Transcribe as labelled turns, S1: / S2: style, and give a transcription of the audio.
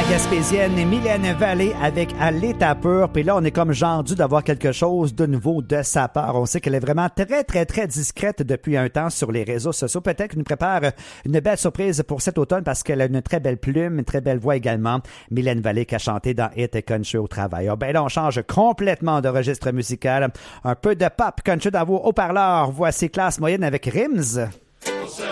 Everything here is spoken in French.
S1: Gaspésienne Mylène Vallée avec À l'état pur. Puis là, on est comme genre dû d'avoir quelque chose de nouveau de sa part. On sait qu'elle est vraiment très, très, très discrète depuis un temps sur les réseaux sociaux. Peut-être qu'elle nous prépare une belle surprise pour cet automne parce qu'elle a une très belle plume, une très belle voix également. Mylène Vallée qui a chanté dans Hit Country au travail. Ben là, on change complètement de registre musical. Un peu de pop country dans vos haut-parleurs. Voici Classe moyenne avec Rims.